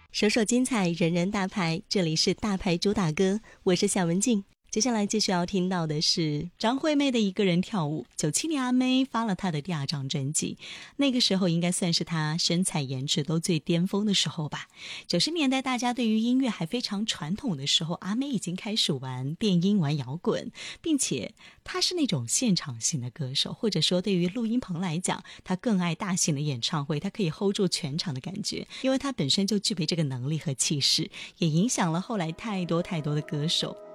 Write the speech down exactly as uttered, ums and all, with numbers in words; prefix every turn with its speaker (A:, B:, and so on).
A: 首首精彩，人人大牌，这里是大牌主打歌，我是夏文静。接下来继续要听到的是张惠妹的一个人跳舞。九七年阿妹发了她的第二张专辑，那个时候应该算是她身材颜值都最巅峰的时候吧。九十年代大家对于音乐还非常传统的时候，阿妹已经开始玩电音玩摇滚，并且她是那种现场型的歌手，或者说对于录音棚来讲，她更爱大型的演唱会，她可以 hold 住全场的感觉，因为她本身就具备这个能力和气势，也影响了后来太多太多的歌手。